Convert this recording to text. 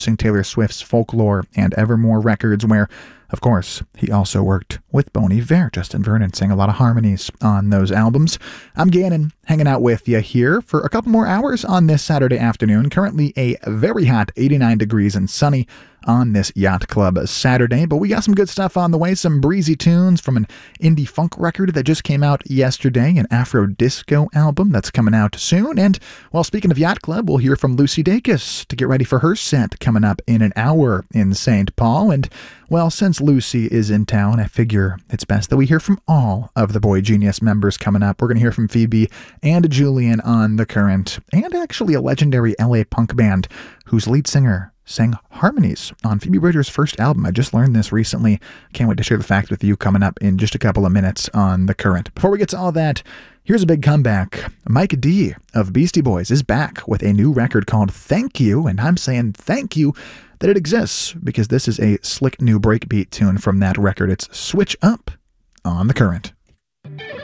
Taylor Swift's Folklore and Evermore records, where, of course, he also worked with Bon Iver. Justin Vernon sang a lot of harmonies on those albums. I'm Gannon, hanging out with you here for a couple more hours on this Saturday afternoon. Currently a very hot 89 degrees and sunny on this Yacht Club Saturday, but we got some good stuff on the way, some breezy tunes from an indie funk record that just came out yesterday, an Afro disco album that's coming out soon, and, well, speaking of Yacht Club, we'll hear from Lucy Dacus to get ready for her set coming up in an hour in St. Paul, and, well, since Lucy is in town, I figure it's best that we hear from all of the Boy Genius members coming up. We're going to hear from Phoebe and Julian on The Current, and actually a legendary LA punk band whose lead singer sang harmonies on Phoebe Bridgers' first album. I just learned this recently. Can't wait to share the fact with you coming up in just a couple of minutes on The Current. Before we get to all that, here's a big comeback. Mike D of Beastie Boys is back with a new record called Thank You, and I'm saying thank you that it exists, because this is a slick new breakbeat tune from that record. It's Switch Up on The Current.